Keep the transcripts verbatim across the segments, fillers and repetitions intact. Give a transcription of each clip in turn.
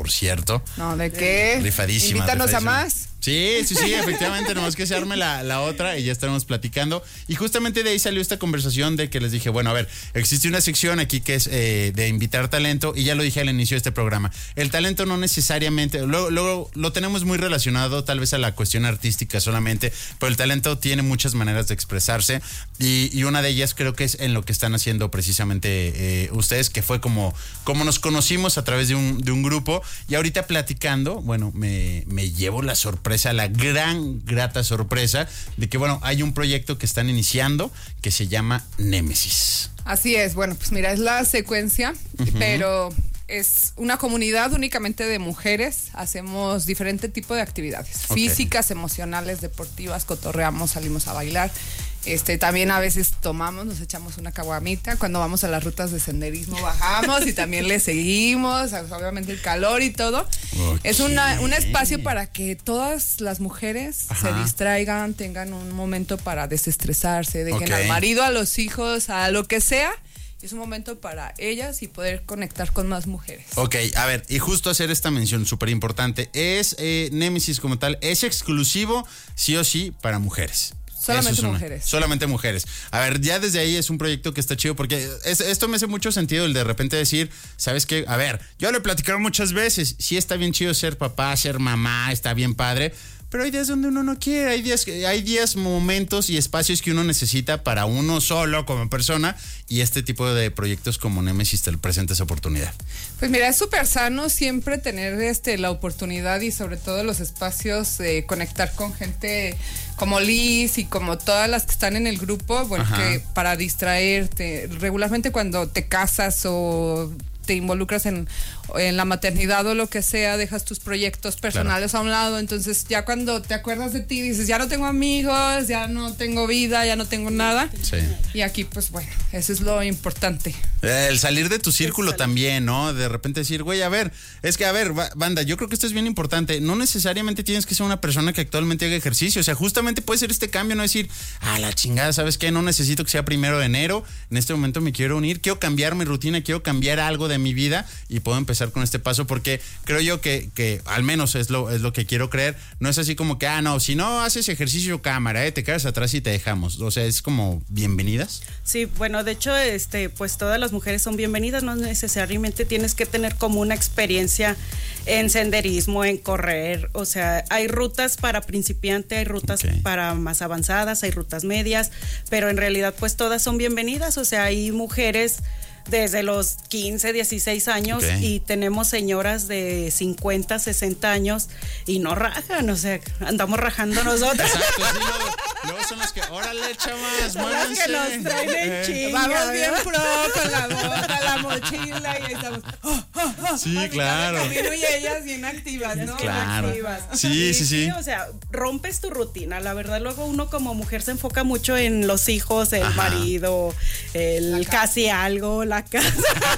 por cierto. No, ¿de qué? Rifadísima. Invítanos rifadísima. a más. Sí, sí, sí, efectivamente, nomás que se arme la, la otra y ya estaremos platicando. Y justamente de ahí salió esta conversación de que les dije, bueno, a ver, existe una sección aquí que es eh, de invitar talento, y ya lo dije al inicio de este programa. El talento no necesariamente, luego, luego lo tenemos muy relacionado tal vez a la cuestión artística solamente, pero el talento tiene muchas maneras de expresarse, y, y una de ellas creo que es en lo que están haciendo precisamente eh, ustedes, que fue como, como nos conocimos a través de un, de un grupo, y ahorita platicando, bueno, me, me llevo la sorpresa, la gran, grata sorpresa de que, bueno, hay un proyecto que están iniciando que se llama Némesis. Así es, bueno, pues mira, es la secuencia, uh-huh. pero es una comunidad únicamente de mujeres. Hacemos diferente tipo de actividades, okay. físicas, emocionales, deportivas, cotorreamos, salimos a bailar. Este, también a veces tomamos, nos echamos una caguamita. Cuando vamos a las rutas de senderismo bajamos y también le seguimos, obviamente el calor y todo. Okay. Es una, un espacio para que todas las mujeres Ajá. se distraigan, tengan un momento para desestresarse, dejen okay. al marido, a los hijos, a lo que sea. Es un momento para ellas y poder conectar con más mujeres. Ok, a ver, y justo hacer esta mención súper importante. Es eh, Némesis como tal, es exclusivo sí o sí para mujeres. Solamente una, mujeres. Solamente mujeres. A ver, ya desde ahí es un proyecto que está chido porque es, esto me hace mucho sentido el de repente decir, ¿sabes qué? A ver, yo lo he platicado muchas veces. Sí está bien chido ser papá, ser mamá, está bien padre. Pero hay días donde uno no quiere, hay días, hay días, momentos y espacios que uno necesita para uno solo como persona, y este tipo de proyectos como Némesis te presenta esa oportunidad. Pues mira, es súper sano siempre tener este la oportunidad y sobre todo los espacios de conectar con gente como Liz y como todas las que están en el grupo, bueno, que para distraerte. Regularmente cuando te casas o te involucras en, en la maternidad o lo que sea, dejas tus proyectos personales claro. a un lado, entonces ya cuando te acuerdas de ti dices, ya no tengo amigos, ya no tengo vida, ya no tengo nada. Sí. Y aquí pues bueno, eso es lo importante. El salir de tu círculo el también, ¿no? De repente decir, güey, a ver, es que a ver, banda, yo creo que esto es bien importante, no necesariamente tienes que ser una persona que actualmente haga ejercicio, o sea, justamente puede ser este cambio, no decir, ah, la chingada, ¿sabes qué? No necesito que sea primero de enero, en este momento me quiero unir, quiero cambiar mi rutina, quiero cambiar algo de mi vida y puedo empezar con este paso, porque creo yo que, que al menos es lo, es lo que quiero creer, no es así como que, ah, no, si no haces ejercicio cámara, eh, te quedas atrás y te dejamos, o sea, es como bienvenidas. Sí, bueno, de hecho, este, pues todas las mujeres son bienvenidas, no necesariamente tienes que tener como una experiencia en senderismo, en correr, o sea, hay rutas para principiante, hay rutas okay. para más avanzadas, hay rutas medias, pero en realidad pues todas son bienvenidas, o sea, hay mujeres desde los quince, dieciséis años okay. y tenemos señoras de cincuenta, sesenta años y no rajan, o sea, andamos rajando nosotros. Exacto, sí, luego, luego son los que, órale, chavas, muévanse. Que nos traen en eh. chinga. Vamos bien pro con la bota, la mochila y ahí estamos. Oh, oh, oh, sí, claro. Y ellas bien activas, ¿no? Claro. Activas. Sí, sí, sí, sí. O sea, rompes tu rutina, la verdad, luego uno como mujer se enfoca mucho en los hijos, el Ajá. marido, el casi algo, la casa.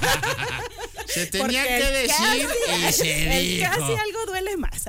Se tenía Porque que decir casi, y se el dijo. Casi algo duele más.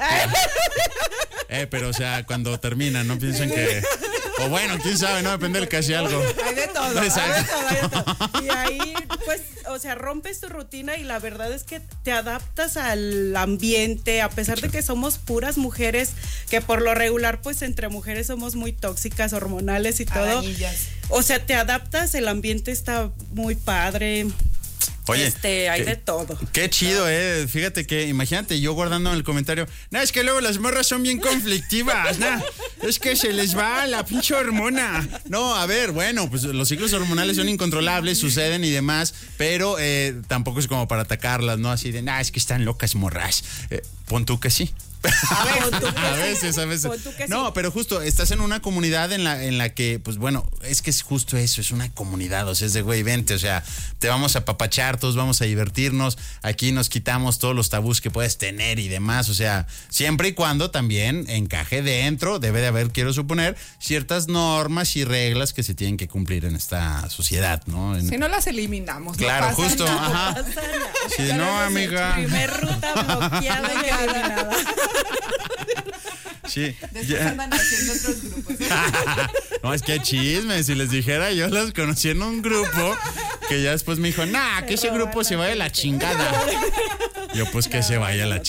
Eh, pero o sea, cuando terminan, no piensen que... O bueno, quién sabe, no depende del casi algo. Hay de todo, hay de todo, hay de todo. Y ahí, pues, o sea, rompes tu rutina y la verdad es que te adaptas al ambiente, a pesar de que somos puras mujeres, que por lo regular, pues, entre mujeres somos muy tóxicas, hormonales y todo. Arañillas. O sea, te adaptas, el ambiente está muy padre. Oye, este, hay qué, de todo. Qué chido, eh. Fíjate que, imagínate, yo guardando en el comentario, no, es que luego las morras son bien conflictivas, no, es que se les va la pinche hormona. No, a ver, bueno, pues los ciclos hormonales son incontrolables, suceden y demás, pero eh, tampoco es como para atacarlas, ¿no? Así de, no, es que están locas morras. Eh, pon tú que sí. A veces, a veces, a veces. No, pero justo estás en una comunidad en la en la que, pues bueno, es que es justo eso, es una comunidad, o sea, es de güey, vente, o sea, te vamos a apapachar, todos vamos a divertirnos, aquí nos quitamos todos los tabús que puedes tener y demás, o sea, siempre y cuando también encaje dentro, debe de haber, quiero suponer, ciertas normas y reglas que se tienen que cumplir en esta sociedad, ¿no? En... Si no las eliminamos. Claro, no justo, nada. ajá. Si sí, no, amiga. Primer ruta bloqueada y eliminada. Sí. Después ya. Andan haciendo otros grupos. No, es que hay chismes. Si les dijera, yo los conocí en un grupo que ya después me dijo, nah, que ese grupo se vaya a la chingada. Yo, pues que se vaya a la chingada.